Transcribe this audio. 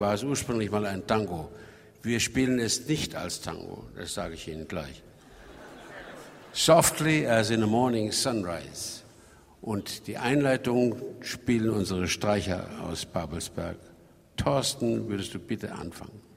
War es ursprünglich mal ein Tango. Wir spielen es nicht als Tango, das sage ich Ihnen gleich. Softly as in a morning sunrise. Und die Einleitung spielen unsere Streicher aus Babelsberg. Thorsten, würdest du bitte anfangen?